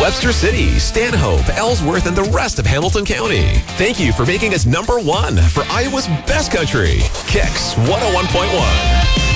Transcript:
Webster City, Stanhope, Ellsworth, and the rest of Hamilton County. Thank you for making us #1 for Iowa's best country. Kicks 101.1.